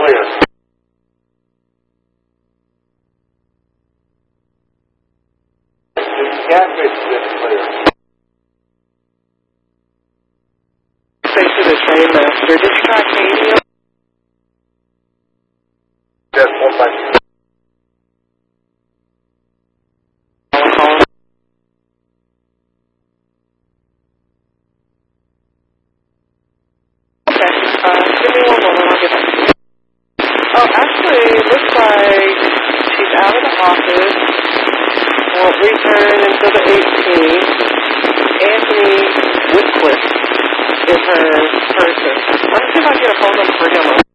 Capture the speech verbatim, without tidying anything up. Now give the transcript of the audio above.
clear. Catfish is clear. Say to the train master, did you try Canadian? Just one by two. Okay, uh, give me one moment, I'll get back to you. Oh, actually, it looks like she's out of the office. Won't return until the eighteenth. Anthony Whitcliffe is her person. Let me see if I can get a phone number for him.